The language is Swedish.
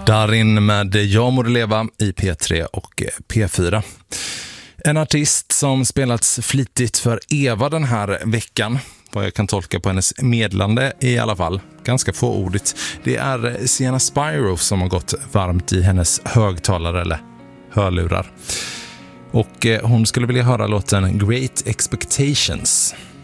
Darin med Jag må leva i P3 och P4. En artist som spelats flitigt för Eva den här veckan, vad jag kan tolka på hennes medlande i alla fall, ganska fåordigt. Det är Sienna Spyro som har gått varmt i hennes högtalare eller hörlurar. Och hon skulle vilja höra låten Great Expectations.